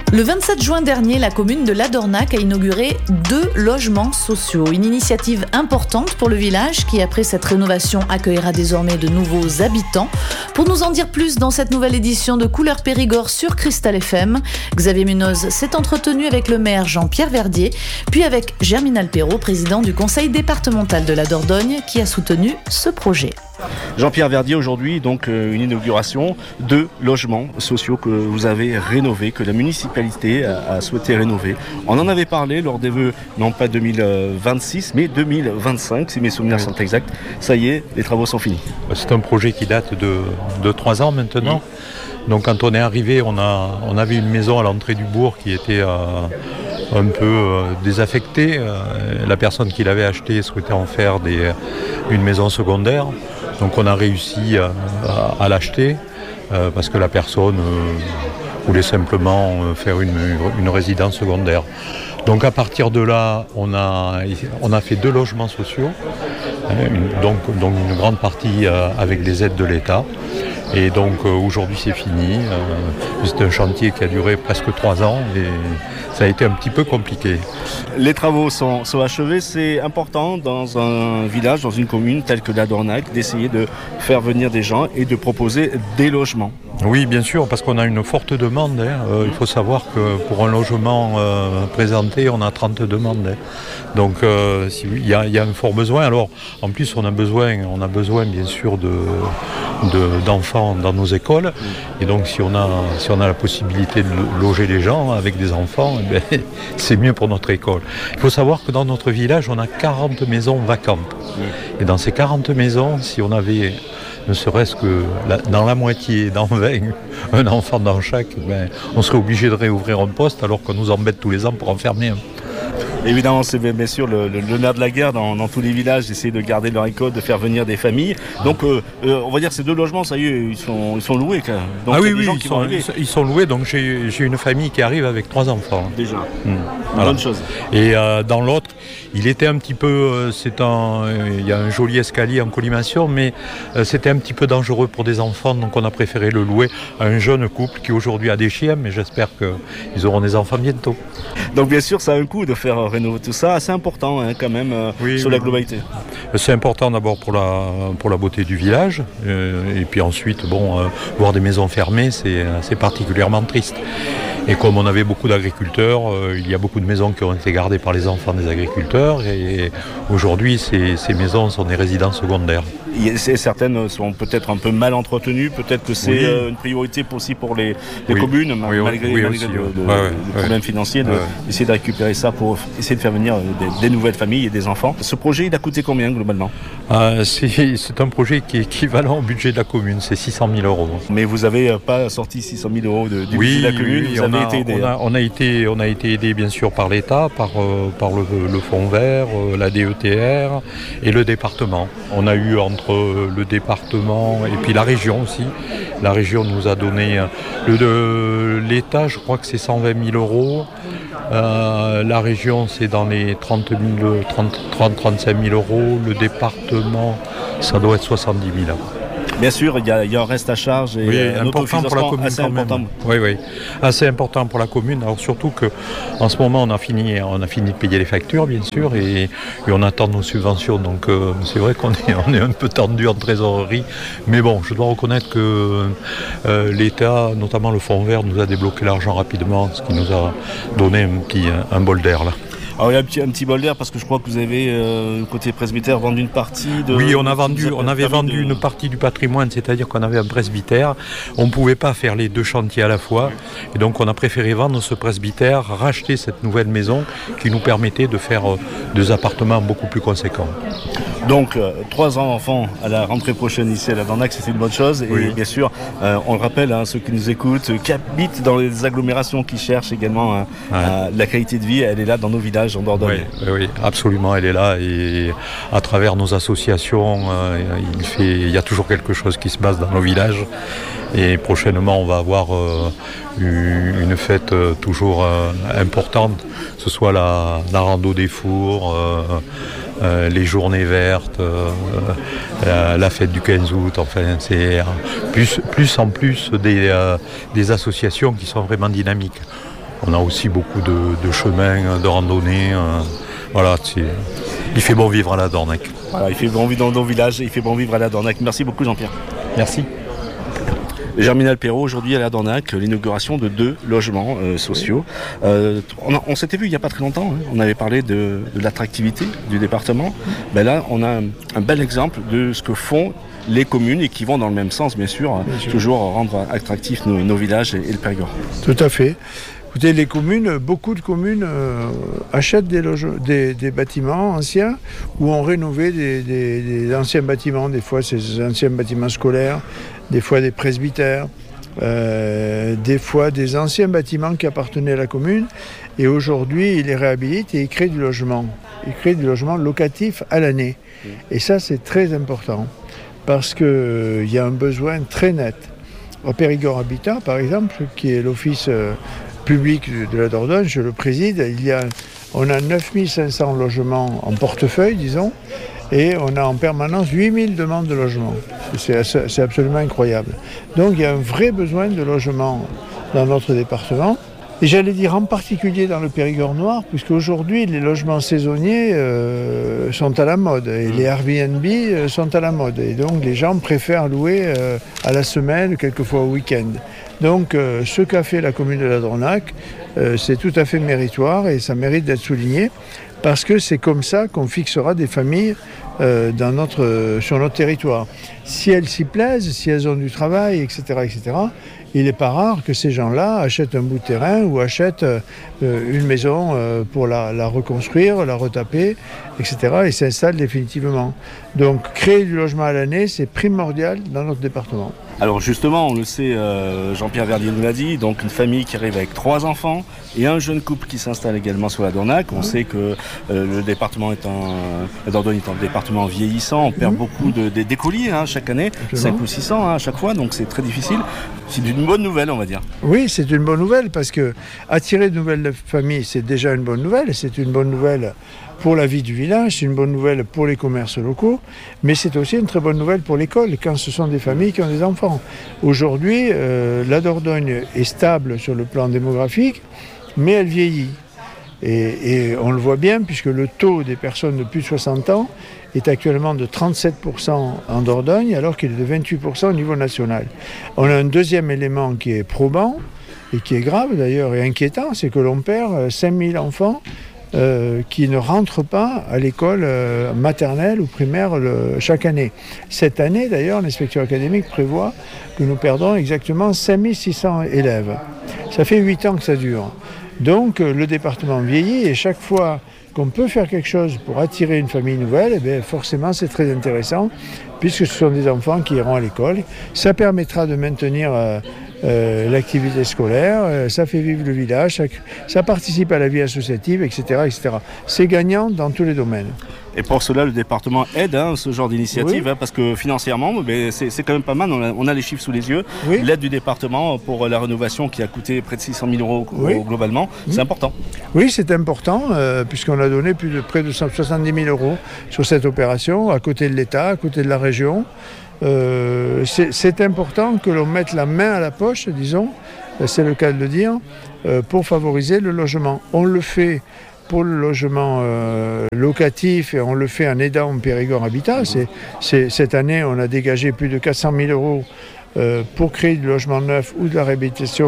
Le 27 juin dernier, la commune de Ladornac a inauguré 2 logements sociaux. Une initiative importante pour le village qui, après cette rénovation, accueillera désormais de nouveaux habitants. Pour nous en dire plus dans cette nouvelle édition de Couleurs Périgord sur Cristal FM, Xavier Munoz s'est entretenu avec le maire Jean-Pierre Verdier, puis avec Germinal Perrault, président du conseil départemental de la Dordogne, qui a soutenu ce projet. Jean-Pierre Verdier, aujourd'hui, donc une inauguration de logements sociaux que vous avez rénovés, que la municipalité a souhaité rénover. On en avait parlé lors des vœux, non pas 2026, mais 2025, si mes souvenirs sont exacts. Ça y est, les travaux sont finis. C'est un projet qui date de 3 ans maintenant. Donc quand on est arrivé, on avait une maison à l'entrée du bourg qui était un peu désaffectée. La personne qui l'avait achetée souhaitait en faire une maison secondaire. Donc on a réussi à l'acheter parce que la personne voulait simplement faire une résidence secondaire. Donc à partir de là, on a fait 2 logements sociaux, donc une grande partie avec des aides de l'État. Et donc aujourd'hui c'est fini. C'est un chantier qui a duré presque 3 ans et ça a été un petit peu compliqué. Les travaux sont achevés. C'est important dans un village, dans une commune telle que Ladornac, d'essayer de faire venir des gens et de proposer des logements. Oui, bien sûr, parce qu'on a une forte demande. Il faut savoir que pour un logement présenté, on a 30 demandes. Donc il y a un fort besoin. Alors en plus on a besoin bien sûr d'enfants dans nos écoles. Et donc si on a la possibilité de loger les gens avec des enfants, c'est mieux pour notre école. Il faut savoir que dans notre village, on a 40 maisons vacantes. Et dans ces 40 maisons, si on avait ne serait-ce que dans la moitié, dans 20, un enfant dans chaque, on serait obligé de réouvrir un poste alors qu'on nous embête tous les ans pour en fermer un. Évidemment, c'est bien sûr le nerf de la guerre dans tous les villages, d'essayer de garder leur école, de faire venir des familles. Donc, on va dire ces 2 logements, ça y est, ils sont loués. Donc, ils sont loués. Donc, j'ai une famille qui arrive avec 3 enfants. Déjà, bonne chose. Et dans l'autre, il était un petit peu, il y a un joli escalier en colimaçon, mais c'était un petit peu dangereux pour des enfants, donc on a préféré le louer à un jeune couple qui aujourd'hui a des chiens, mais j'espère qu'ils auront des enfants bientôt. Donc bien sûr, ça a un coût de faire rénover tout ça, assez important quand même sur la globalité. C'est important d'abord pour la beauté du village, et puis ensuite, voir des maisons fermées, c'est particulièrement triste. Et comme on avait beaucoup d'agriculteurs, il y a beaucoup de maisons qui ont été gardées par les enfants des agriculteurs et aujourd'hui ces maisons sont des résidences secondaires. Certaines sont peut-être un peu mal entretenues, peut-être que c'est une priorité aussi pour les communes, malgré les problèmes financiers, d'essayer de récupérer ça pour essayer de faire venir des nouvelles familles et des enfants. Ce projet, il a coûté combien globalement ? C'est un projet qui est équivalent au budget de la commune, c'est 600 000 €. Mais vous n'avez pas sorti 600 000 € du budget de la commune, on a été aidé bien sûr par l'État, par le Fonds vert, la DETR et le département. On a eu entre le département et puis la région aussi. La région nous a donné l'État, je crois que c'est 120 000 €. La région c'est dans les 35 000 €. Le département ça doit être 70 000 €. Bien sûr, il y a un reste à charge et un important pour la commune assez important. Oui, assez important pour la commune. Alors surtout qu'en ce moment, on a fini de payer les factures, bien sûr, et on attend nos subventions. Donc c'est vrai qu'on est un peu tendu en trésorerie. Mais bon, je dois reconnaître que l'État, notamment le Fonds vert, nous a débloqué l'argent rapidement, ce qui nous a donné un bol d'air là. Alors il y a un petit bol d'air parce que je crois que vous avez, côté presbytère, vendu une partie de... Oui, on avait vendu une partie du patrimoine, c'est-à-dire qu'on avait un presbytère. On ne pouvait pas faire les 2 chantiers à la fois. Et donc on a préféré vendre ce presbytère, racheter cette nouvelle maison qui nous permettait de faire 2 appartements beaucoup plus conséquents. Donc 3 enfants à la rentrée prochaine ici à Ladornac, c'est une bonne chose. Et bien sûr, on le rappelle, ceux qui nous écoutent, qui habitent dans les agglomérations, qui cherchent également la qualité de vie, elle est là dans nos villages en Dordogne. Oui, absolument, elle est là. Et à travers nos associations, il y a toujours quelque chose qui se passe dans nos villages. Et prochainement, on va avoir une fête toujours importante, que ce soit la rando des fours, les journées vertes, la fête du 15 août, enfin c'est plus des associations qui sont vraiment dynamiques. On a aussi beaucoup de chemins, de randonnées. Voilà, il fait bon vivre à la Dornac. Voilà, il fait bon vivre dans nos villages, il fait bon vivre à la Dornac. Merci beaucoup Jean-Pierre. Merci. Germinal Perrault, aujourd'hui à la Dornac, l'inauguration de 2 logements sociaux. On s'était vu il n'y a pas très longtemps, hein. On avait parlé de l'attractivité du département. Ben là, on a un bel exemple de ce que font les communes et qui vont dans le même sens, bien sûr. Toujours rendre attractifs nos villages et le Périgord. Tout à fait. Écoutez, les communes, beaucoup de communes achètent des bâtiments anciens ou ont rénové des anciens bâtiments. Des fois, c'est des anciens bâtiments scolaires, des fois des presbytères, des fois des anciens bâtiments qui appartenaient à la commune. Et aujourd'hui, ils les réhabilitent et ils créent du logement. Ils créent du logement locatif à l'année. Et ça, c'est très important parce qu'il y a un besoin très net. Au Périgord Habitat, par exemple, qui est l'office public de la Dordogne, je le préside, on a 9500 logements en portefeuille, disons, et on a en permanence 8000 demandes de logement. C'est absolument incroyable. Donc il y a un vrai besoin de logement dans notre département. Et j'allais dire en particulier dans le Périgord noir, puisque aujourd'hui les logements saisonniers sont à la mode et les Airbnb sont à la mode. Et donc les gens préfèrent louer à la semaine, quelquefois au week-end. Donc ce qu'a fait la commune de la Dornac, c'est tout à fait méritoire et ça mérite d'être souligné parce que c'est comme ça qu'on fixera des familles sur notre territoire. Si elles s'y plaisent, si elles ont du travail, etc., il n'est pas rare que ces gens-là achètent un bout de terrain ou achètent une maison pour la reconstruire, la retaper, etc. et s'installent définitivement. Donc créer du logement à l'année, c'est primordial dans notre département. Alors justement, on le sait, Jean-Pierre Verdier nous l'a dit, donc une famille qui arrive avec 3 enfants et un jeune couple qui s'installe également sur la Dornac. On sait que le département la Dordogne est un département vieillissant, on perd beaucoup d'écoliers chaque année, 5 ou 600 à chaque fois, donc c'est très difficile. C'est une bonne nouvelle, on va dire. Oui, c'est une bonne nouvelle parce que attirer de nouvelles familles, c'est déjà une bonne nouvelle. C'est une bonne nouvelle pour la vie du village, c'est une bonne nouvelle pour les commerces locaux, mais c'est aussi une très bonne nouvelle pour l'école quand ce sont des familles qui ont des enfants. Aujourd'hui, la Dordogne est stable sur le plan démographique, mais elle vieillit. Et on le voit bien puisque le taux des personnes de plus de 60 ans est actuellement de 37% en Dordogne alors qu'il est de 28% au niveau national. On a un deuxième élément qui est probant et qui est grave d'ailleurs et inquiétant, c'est que l'on perd 5000 enfants qui ne rentrent pas à l'école maternelle ou primaire chaque année. Cette année d'ailleurs, l'inspecteur académique prévoit que nous perdons exactement 5600 élèves. Ça fait 8 ans que ça dure. Donc le département vieillit et chaque fois qu'on peut faire quelque chose pour attirer une famille nouvelle, eh bien, forcément c'est très intéressant puisque ce sont des enfants qui iront à l'école. Ça permettra de maintenir l'activité scolaire, ça fait vivre le village, ça participe à la vie associative, etc., etc. C'est gagnant dans tous les domaines. Et pour cela, le département aide ce genre d'initiative, oui. Parce que financièrement, c'est quand même pas mal. On a les chiffres sous les yeux. Oui. L'aide du département pour la rénovation qui a coûté près de 600 000 euros globalement, c'est important. Oui, c'est important, puisqu'on a donné près de 170 000 euros sur cette opération, à côté de l'État, à côté de la région. C'est important que l'on mette la main à la poche, disons, c'est le cas de le dire, pour favoriser le logement. On le fait pour le logement locatif et on le fait en aidant Périgord Habitat. Cette année, on a dégagé plus de 400 000 euros pour créer du logement neuf ou de la réhabilitation